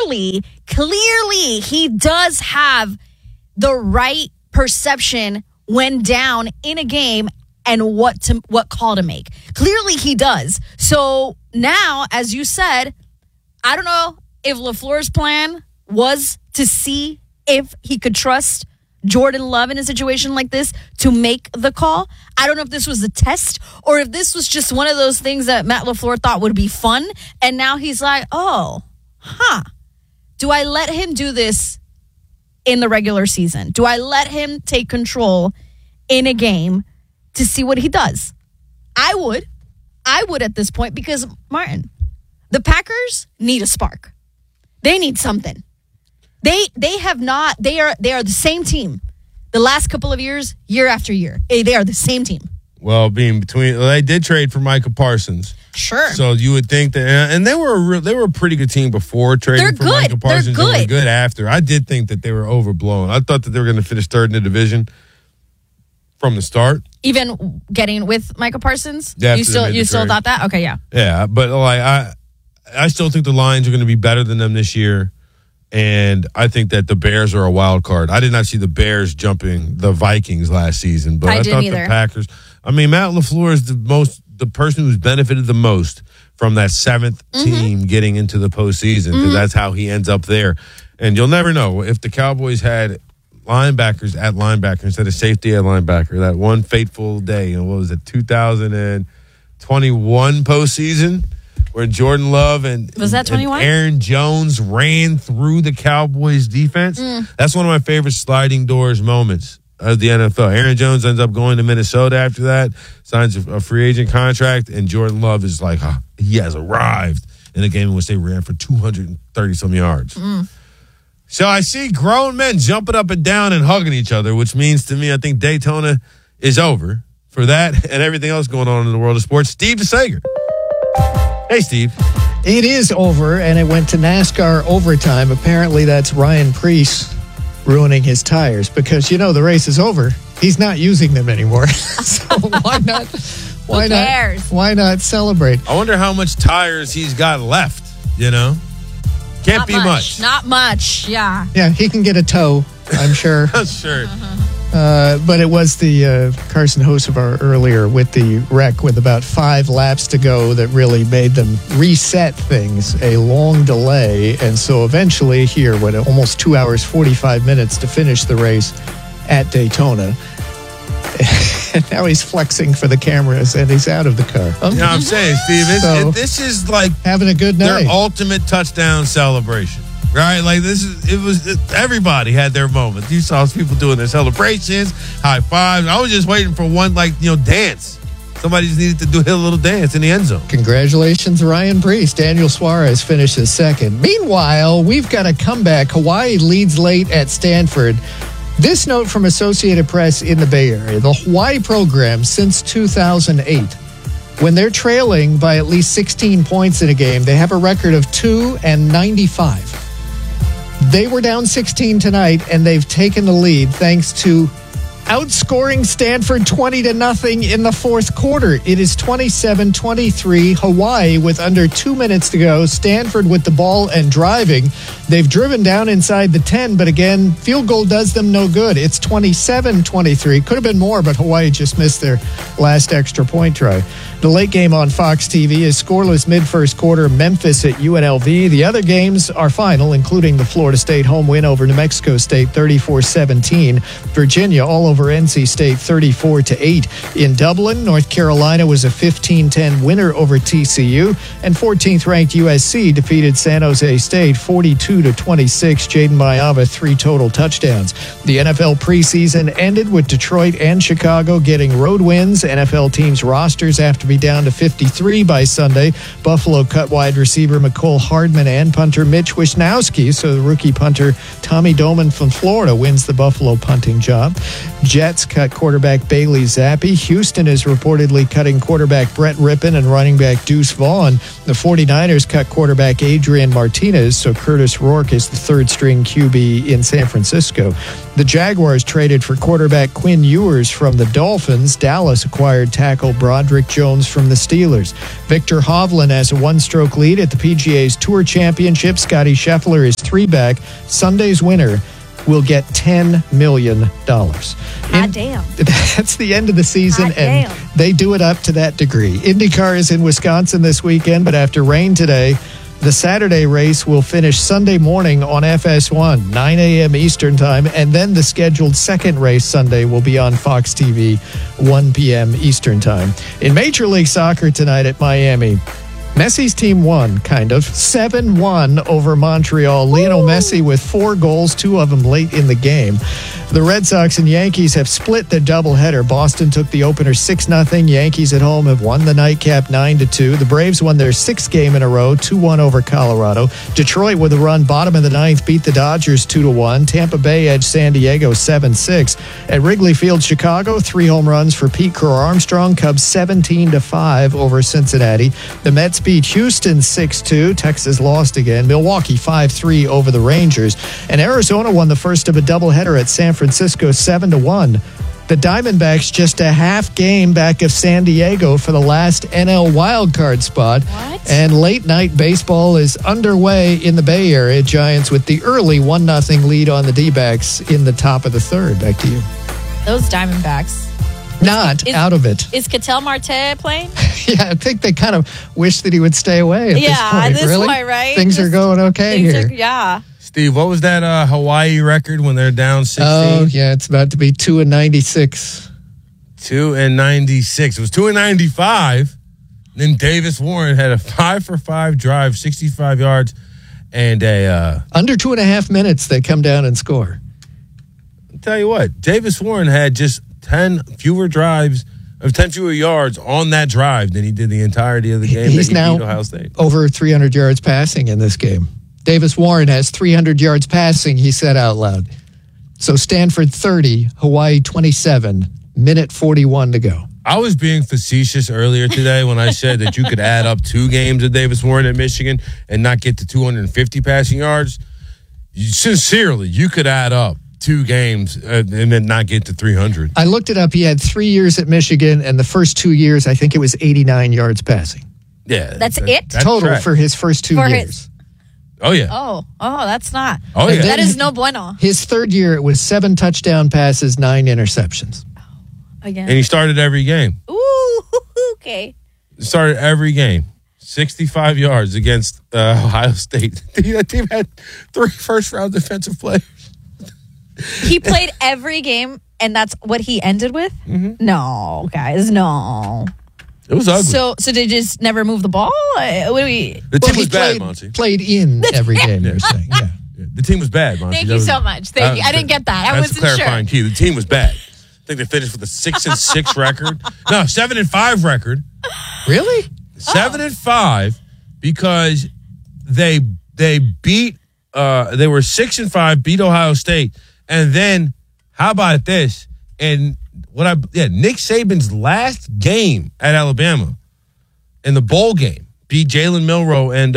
clearly, he does have the right perception when down in a game and what call to make. Clearly he does. So now, as you said, I don't know if LaFleur's plan was to see if he could trust Jordan Love in a situation like this to make the call. I don't know if this was a test or if this was just one of those things that Matt LaFleur thought would be fun. And now he's like, do I let him do this in the regular season? Do I let him take control in a game to see what he does? I would at this point, because, Martin, the Packers need a spark. They need something. They have not. They are the same team. The last couple of years, year after year, they are the same team. Well, they did trade for Micah Parsons. Sure. So you would think that, and they were a pretty good team before trading for Micah Parsons. They're good. They were good after. I did think that they were overblown. I thought that they were going to finish third in the division from the start. Even getting with Micah Parsons, yeah, you still thought that? Okay, yeah. Yeah, but I still think the Lions are going to be better than them this year. And I think that the Bears are a wild card. I did not see the Bears jumping the Vikings last season, but I thought the Packers. I mean, Matt LaFleur is the person who's benefited the most from that seventh team getting into the postseason, because that's how he ends up there. And you'll never know if the Cowboys had linebackers at linebacker instead of safety at linebacker. That one fateful day, what was it, 2021 postseason? Where Jordan Love and Aaron Jones ran through the Cowboys defense. That's one of my favorite sliding doors moments of the NFL. Aaron Jones ends up going to Minnesota after that, signs a free agent contract, and Jordan Love is like, he has arrived in a game in which they ran for 230-some yards. So I see grown men jumping up and down and hugging each other, which means to me, I think Daytona is over for that and everything else going on in the world of sports. Steve DeSager. Hey, Steve. It is over, and it went to NASCAR overtime. Apparently, that's Ryan Preece ruining his tires because, the race is over. He's not using them anymore. So why not? Who cares? Why not celebrate? I wonder how much tires he's got left, Can't not be much. Not much, yeah. Yeah, he can get a tow, I'm sure. Sure. But it was the Carson Hocevar earlier with the wreck with about 5 laps to go that really made them reset things, a long delay. And so eventually here, almost 2 hours, 45 minutes to finish the race at Daytona. And now he's flexing for the cameras and he's out of the car. I'm saying, Steve, this is like having a good night. Their ultimate touchdown celebration. Right, everybody had their moment. You saw people doing their celebrations, high fives. I was just waiting for one, dance. Somebody just needed to do a little dance in the end zone. Congratulations, Ryan Preece. Daniel Suarez finishes second. Meanwhile, we've got a comeback. Hawaii leads late at Stanford. This note from Associated Press in the Bay Area. The Hawaii program since 2008. When they're trailing by at least 16 points in a game, they have a record of 2-95. They were down 16 tonight, and they've taken the lead thanks to outscoring Stanford 20-0 in the fourth quarter. It is 27-23 Hawaii with under 2 minutes to go. Stanford with the ball and driving. They've driven down inside the 10, but again, field goal does them no good. It's 27-23. Could have been more, but Hawaii just missed their last extra point try. The late game on Fox TV is scoreless mid-first quarter, Memphis at UNLV. The other games are final, including the Florida State home win over New Mexico State 34-17. Virginia all over NC State 34-8. In Dublin, North Carolina was a 15-10 winner over TCU, and 14th-ranked USC defeated San Jose State 42-26. Jaden Mayava 3 total touchdowns. The NFL preseason ended with Detroit and Chicago getting road wins. NFL teams' rosters have to be down to 53 by Sunday. Buffalo cut wide receiver Mecole Hardman and punter Mitch Wisnowski, so the rookie punter Tommy Doman from Florida wins the Buffalo punting job. Jets cut quarterback Bailey Zappi. Houston is reportedly cutting quarterback Brett Rippon and running back Deuce Vaughn. The 49ers cut quarterback Adrian Martinez, so Curtis Rourke is the third-string QB in San Francisco. The Jaguars traded for quarterback Quinn Ewers from the Dolphins. Dallas acquired tackle Broderick Jones Jones from the Steelers. Victor Hovland has a one-stroke lead at the PGA's Tour Championship. Scotty Scheffler is 3-back. Sunday's winner will get $10 million. Hot damn. That's the end of the season, and they do it up to that degree. IndyCar is in Wisconsin this weekend, but after rain today, the Saturday race will finish Sunday morning on FS1, 9 a.m. Eastern Time, and then the scheduled second race Sunday will be on Fox TV, 1 p.m. Eastern Time. In Major League Soccer tonight at Miami, Messi's team won, kind of, 7-1 over Montreal. Lionel Messi with 4 goals, 2 of them late in the game. The Red Sox and Yankees have split the doubleheader. Boston took the opener 6-0. Yankees at home have won the nightcap 9-2. The Braves won their 6th game in a row, 2-1 over Colorado. Detroit with a run, bottom of the 9th, beat the Dodgers 2-1. Tampa Bay edged San Diego 7-6. At Wrigley Field, Chicago, 3 home runs for Pete Crow-Armstrong. Cubs 17-5 over Cincinnati. The Mets beat Houston 6-2. Texas lost again. Milwaukee 5-3 over the Rangers. And Arizona won the first of a doubleheader at San Francisco 7-1. The Diamondbacks just a half game back of San Diego for the last NL wildcard spot. What? And late night baseball is underway in the Bay Area. Giants with the early 1-0 lead on the D-backs in the top of the third. Back to you. Those Diamondbacks. Out of it. Is Ketel Marte playing? Yeah, I think they kind of wish that he would stay away at this point. Point, right? Things are going okay here. Yeah. Steve, what was that Hawaii record when they're down 16? Oh, yeah, it's about to be 2-96. 2-96. It was 2-95. Then Davis Warren had a 5-for-5 drive, 65 yards, and a under 2.5 minutes they come down and score. I'll tell you what, Davis Warren had just 10 fewer yards on that drive than he did the entirety of the game. He's now beat Ohio State. Over 300 yards passing in this game. Davis Warren has 300 yards passing, he said out loud. So Stanford 30, Hawaii 27, minute 41 to go. I was being facetious earlier today when I said that you could add up 2 games of Davis Warren at Michigan and not get to 250 passing yards. Sincerely, you could add up 2 games and then not get to 300. I looked it up. He had 3 years at Michigan, and the first 2 years, I think it was 89 yards passing. Yeah. That's it? Total for his first 2 years. Oh, yeah. Oh, that's not. Oh, yeah. That is no bueno. His third year, it was 7 touchdown passes, 9 interceptions. Again. And he started every game. Ooh, okay. Started every game. 65 yards against Ohio State. That team had 3 first-round defensive players. He played every game, and that's what he ended with? Mm-hmm. No, guys, no. It was ugly. So did they just never move the ball? What do we? The team was bad, Monty. Played in every game, you're saying. Yeah. The team was bad, Monty. Thank you so much. Thank you. I didn't get that. I wasn't sure. That's a clarifying key. The team was bad. I think they finished with a 6-6 record. No, 7-5 record. Really? 7-5 because they beat. They were 6-5, beat Ohio State, and then how about this? And Nick Saban's last game at Alabama in the bowl game beat Jalen Milroe and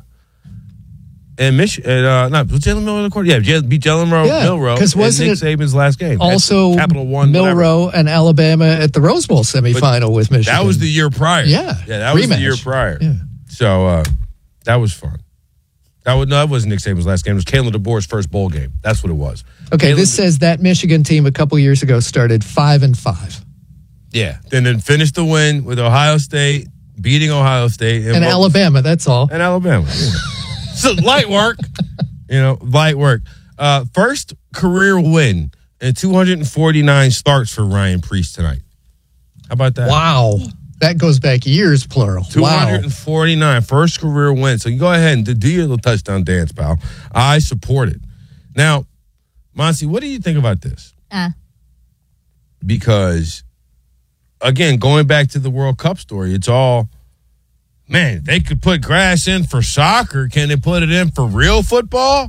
Michigan. Was Jalen Milroe the quarterback? Yeah, beat Jalen Milroe. Because wasn't Nick Saban's last game? Also, Capital One, Milroe and Alabama at the Rose Bowl semifinal with Michigan. That was the year prior. Yeah, that was the year prior. Yeah. So that was fun. That wasn't Nick Saban's last game. It was Kalen DeBoer's first bowl game. That's what it was. Okay, this says that Michigan team a couple years ago started 5-5. Yeah, then finished the win with Ohio State, beating Ohio State. And Alabama, that's all. And Alabama. Yeah. So light work. Light work. First career win and 249 starts for Ryan Priest tonight. How about that? Wow. That goes back years, plural. 249. Wow. First career win. So you go ahead and do your little touchdown dance, pal. I support it. Now, Monty, what do you think about this? Because, again, going back to the World Cup story, it's all, man, they could put grass in for soccer. Can they put it in for real football?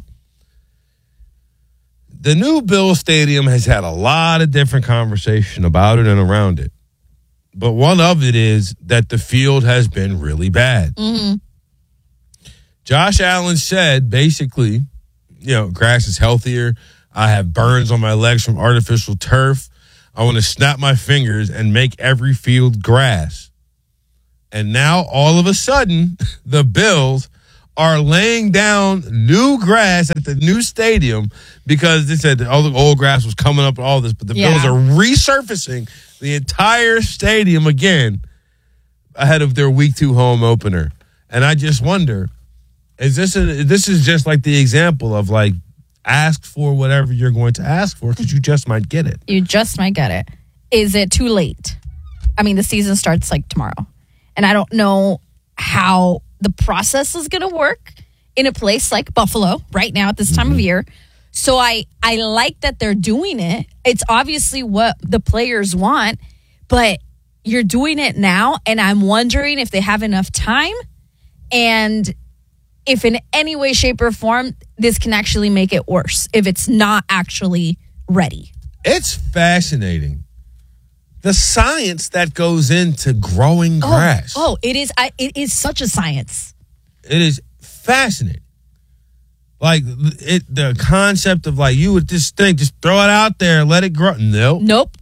The new Bill Stadium has had a lot of different conversation about it and around it. But one of it is that the field has been really bad. Mm-hmm. Josh Allen said, basically, grass is healthier. I have burns on my legs from artificial turf. I want to snap my fingers and make every field grass. And now, all of a sudden, the Bills are laying down new grass at the new stadium because they said all the old grass was coming up and all this, but the Bills are resurfacing the entire stadium again ahead of their week 2 home opener. And I just wonder, this is just like the example of like, ask for whatever you're going to ask for because you just might get it. You just might get it. Is it too late? I mean, the season starts like tomorrow. And I don't know how the process is going to work in a place like Buffalo right now at this time of year. So I like that they're doing it. It's obviously what the players want, but you're doing it now. And I'm wondering if they have enough time and if in any way, shape, or form, this can actually make it worse if it's not actually ready. It's fascinating. The science that goes into growing grass. Oh, it is. It is such a science. It is fascinating. Like the concept of like you would just think, just throw it out there, let it grow. Nope.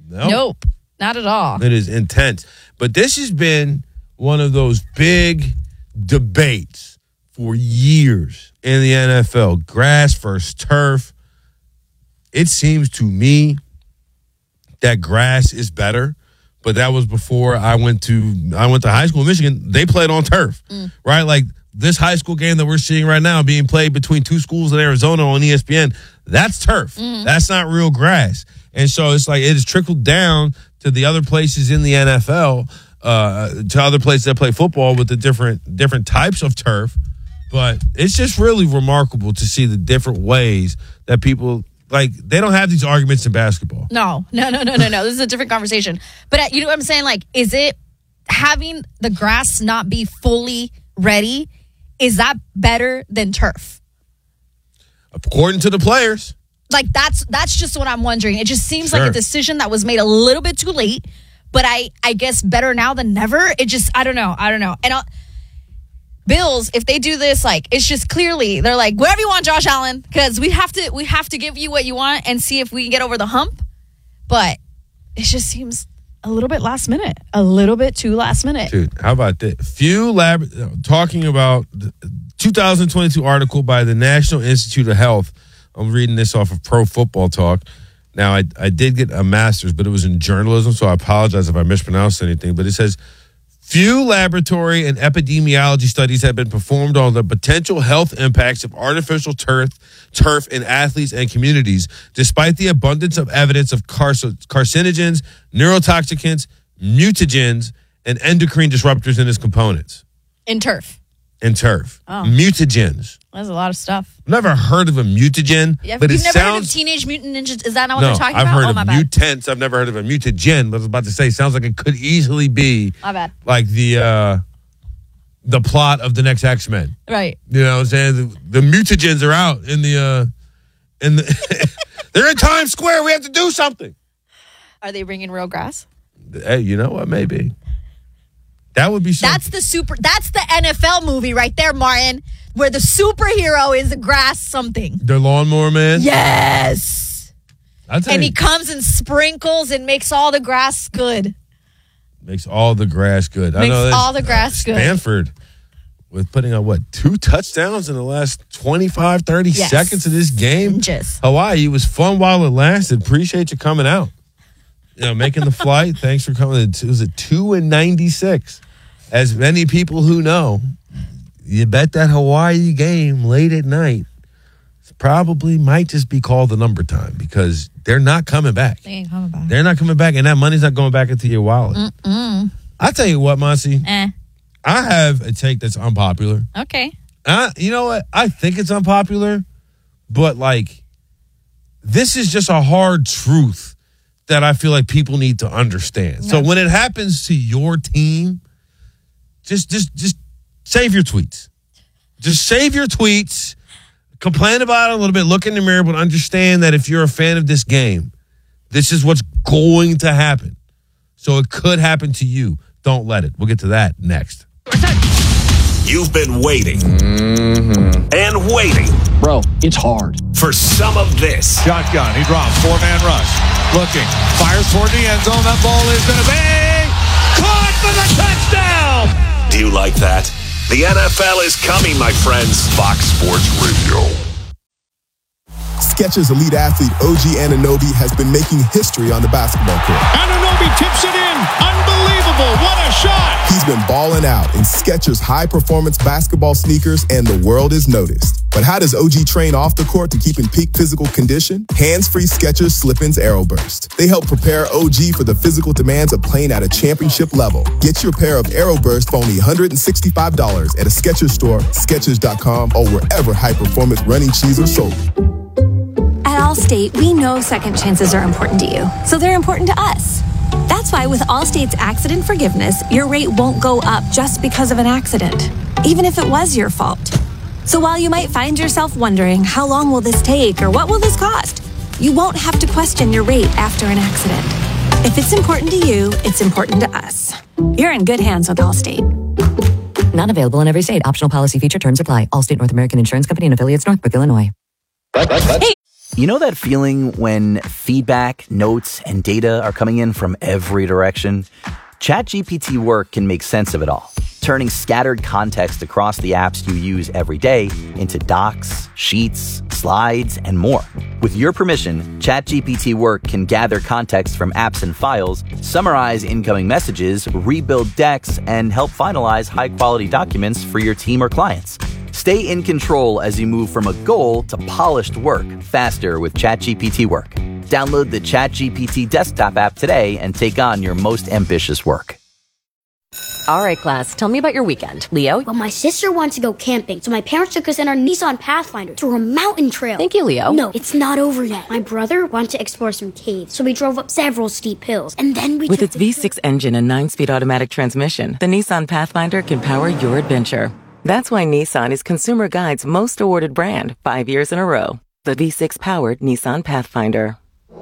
Not at all. It is intense. But this has been one of those big debates for years in the NFL. Grass versus turf. It seems to me that grass is better, but that was before I went to high school in Michigan. They played on turf, right? Like this high school game that we're seeing right now being played between 2 schools in Arizona on ESPN, that's turf. That's not real grass. And so it's like it has trickled down to the other places in the NFL, to other places that play football with the different types of turf. But it's just really remarkable to see the different ways that people. Like, they don't have these arguments in basketball. No. This is a different conversation. But you know what I'm saying? Like, is it having the grass not be fully ready, is that better than turf? According to the players. Like, that's just what I'm wondering. It just seems like a decision that was made a little bit too late. But I guess better now than never. It just, I don't know. And Bills, if they do this, like, it's just clearly they're like, whatever you want, Josh Allen, because we have to give you what you want and see if we can get over the hump. But it just seems a little bit last minute, a little bit too last minute. Dude, how about that? Talking about the 2022 article by the National Institute of Health. I'm reading this off of Pro Football Talk. Now, I did get a master's, but it was in journalism, so I apologize if I mispronounced anything. But it says, few laboratory and epidemiology studies have been performed on the potential health impacts of artificial turf in athletes and communities, despite the abundance of evidence of carcinogens, neurotoxicants, mutagens, and endocrine disruptors in its components. In turf. Oh. Mutagens. That's a lot of stuff. I've never heard of a mutagen. Yeah, but you've never heard of Teenage Mutant Ninja? Is that not what they're talking about? I've heard of mutants. I've never heard of a mutagen. I was about to say, sounds like it could easily be my bad. Like the plot of the next X-Men. Right. You know what I'm saying? The mutagens are out in the they're in Times Square. We have to do something. Are they bringing real grass? Hey, you know what? Maybe. That would be something. That's the NFL movie right there, Martin, where the superhero is the grass something. The lawnmower man? Yes. And he comes and sprinkles and makes all the grass good. Makes all the grass good. Makes all the grass good. Stanford with putting on, 2 touchdowns in the last 25, 30 seconds of this game? Hawaii, it was fun while it lasted. Appreciate you coming out. Making the flight. Thanks for coming. It was a 2:96. As many people who know, you bet that Hawaii game late at night probably might just be called the number time because they're not coming back. They ain't coming back. They're not coming back, and that money's not going back into your wallet. I tell you what, Monsi. I have a take that's unpopular. Okay. You know what? I think it's unpopular, but this is just a hard truth that I feel like people need to understand. So when it happens to your team, just save your tweets. Just save your tweets. Complain about it a little bit. Look in the mirror, but understand that if you're a fan of this game, this is what's going to happen. So it could happen to you. Don't let it. We'll get to that next. You've been waiting and waiting. Bro, it's hard. For some of this. Shotgun. He drops. 4-man rush. Looking. Fires toward the end zone. That ball is going to be caught for the touchdown. Do you like that? The NFL is coming, my friends. Fox Sports Radio. Skechers elite athlete OG Anunoby has been making history on the basketball court. Anunoby tips it in. Unbelievable. What a shot. He's been balling out in Skechers high-performance basketball sneakers, and the world is noticed. But how does OG train off the court to keep in peak physical condition? Hands-free Skechers Slip-ins AeroBurst. They help prepare OG for the physical demands of playing at a championship level. Get your pair of AeroBurst for only $165 at a Skechers store, Skechers.com, or wherever high-performance running shoes are sold. At Allstate, we know second chances are important to you, so they're important to us. That's why with Allstate's accident forgiveness, your rate won't go up just because of an accident, even if it was your fault. So while you might find yourself wondering, how long will this take or what will this cost? You won't have to question your rate after an accident. If it's important to you, it's important to us. You're in good hands with Allstate. Not available in every state. Optional policy feature terms apply. Allstate North American Insurance Company and affiliates, Northbrook, Illinois. Hey. You know that feeling when feedback, notes, and data are coming in from every direction? ChatGPT Work can make sense of it all, turning scattered context across the apps you use every day into docs, sheets, slides, and more. With your permission, ChatGPT Work can gather context from apps and files, summarize incoming messages, rebuild decks, and help finalize high-quality documents for your team or clients. Stay in control as you move from a goal to polished work faster with ChatGPT Work. Download the ChatGPT desktop app today and take on your most ambitious work. All right, class, tell me about your weekend. Leo? Well, my sister wants to go camping, so my parents took us in our Nissan Pathfinder through a mountain trail. Thank you, Leo. No, it's not over yet. My brother wanted to explore some caves, so we drove up several steep hills, and then we With its V6 engine and 9-speed automatic transmission, the Nissan Pathfinder can power your adventure. That's why Nissan is Consumer Guide's most awarded brand 5 years in a row. The V6-powered Nissan Pathfinder.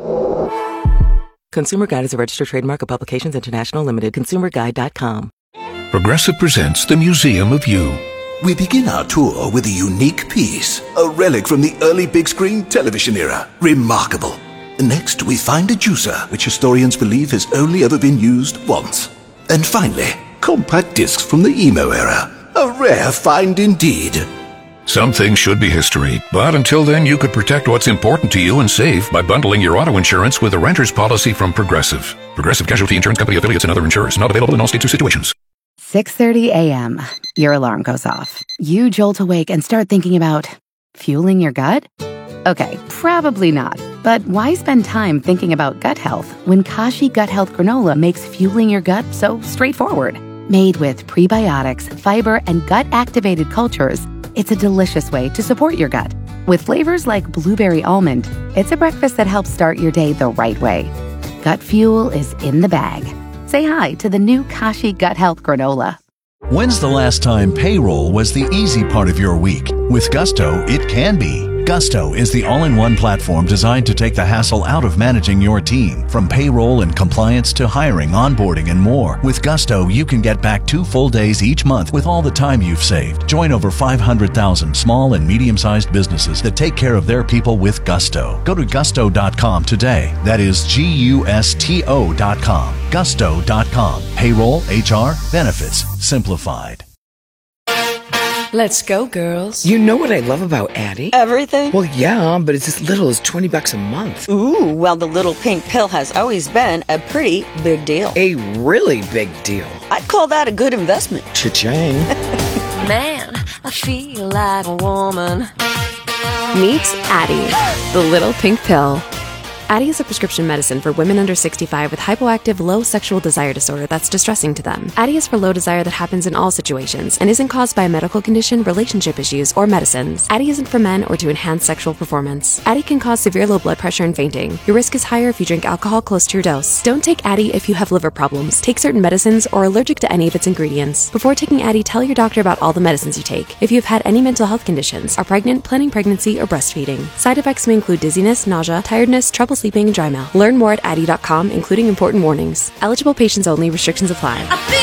Consumer Guide is a registered trademark of Publications International Limited. ConsumerGuide.com. Progressive presents the Museum of You. We begin our tour with a unique piece, a relic from the early big screen television era. Remarkable. Next, we find a juicer, which historians believe has only ever been used once. And finally, compact discs from the emo era. A rare find indeed. Some things should be history, but until then you could protect what's important to you and save by bundling your auto insurance with a renter's policy from Progressive. Progressive Casualty Insurance Company affiliates and other insurers. Not available in all states or situations. 6:30 a.m. Your alarm goes off. You jolt awake and start thinking about fueling your gut? Okay, probably not. But why spend time thinking about gut health when Kashi Gut Health Granola makes fueling your gut so straightforward? Made with prebiotics, fiber, and gut-activated cultures, it's a delicious way to support your gut. With flavors like blueberry almond, it's a breakfast that helps start your day the right way. Gut fuel is in the bag. Say hi to the new Kashi Gut Health Granola. When's the last time payroll was the easy part of your week? With Gusto, it can be. Gusto is the all-in-one platform designed to take the hassle out of managing your team. From payroll and compliance to hiring, onboarding, and more. With Gusto, you can get back 2 full days each month with all the time you've saved. Join over 500,000 small and medium-sized businesses that take care of their people with Gusto. Go to gusto.com today. That is Gusto.com. Gusto.com. Payroll, HR, benefits, simplified. Let's go, girls. You know what I love about Addie? Everything? Well, yeah, but it's as little as $20 a month. Ooh, well, the little pink pill has always been a pretty big deal. A really big deal. I'd call that a good investment. Cha-ching. Man, I feel like a woman. Meet Addie, the little pink pill. Addie is a prescription medicine for women under 65 with hypoactive low sexual desire disorder that's distressing to them. Addie is for low desire that happens in all situations and isn't caused by a medical condition, relationship issues, or medicines. Addie isn't for men or to enhance sexual performance. Addie can cause severe low blood pressure and fainting. Your risk is higher if you drink alcohol close to your dose. Don't take Addie if you have liver problems, take certain medicines, or are allergic to any of its ingredients. Before taking Addie, tell your doctor about all the medicines you take. If you've had any mental health conditions, are pregnant, planning pregnancy, or breastfeeding. Side effects may include dizziness, nausea, tiredness, trouble sleeping, and dry mouth. Learn more at Addie.com, including important warnings. Eligible patients only. Restrictions apply.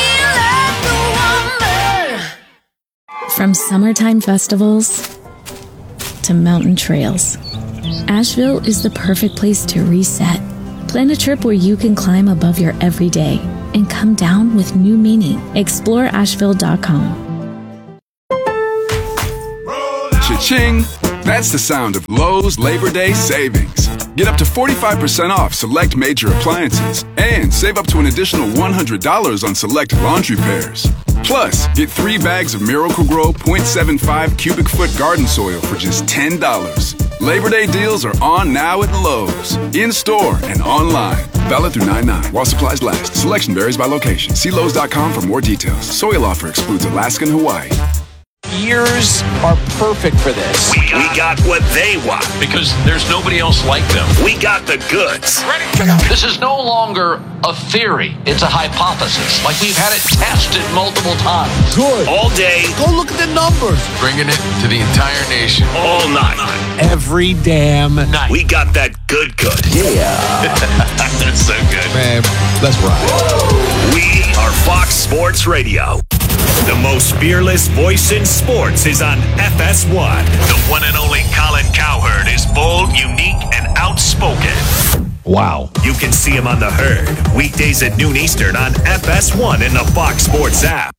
From summertime festivals to mountain trails, Asheville is the perfect place to reset. Plan a trip where you can climb above your everyday and come down with new meaning. Explore Asheville.com. Cha-ching! That's the sound of Lowe's Labor Day savings. Get up to 45% off select major appliances and save up to an additional $100 on select laundry pairs. Plus, get 3 bags of Miracle-Gro 0.75 cubic foot garden soil for just $10. Labor Day deals are on now at Lowe's, in-store and online. Valid through 9/9 while supplies last. Selection varies by location. See Lowe's.com for more details. Soil offer excludes Alaska and Hawaii. Ears are perfect for this. We got what they want. Because there's nobody else like them. We got the goods. This is no longer a theory. It's a hypothesis. Like we've had it tested multiple times. Good. All day. Go look at the numbers. Bringing it to the entire nation. All night. Every damn night. We got that good. Yeah. That's so good. Man, let's ride. We are Fox Sports Radio. The most fearless voice in sports is on FS1. The one and only Colin Cowherd is bold, unique, and outspoken. Wow. You can see him on The Herd, weekdays at noon Eastern on FS1 in the Fox Sports app.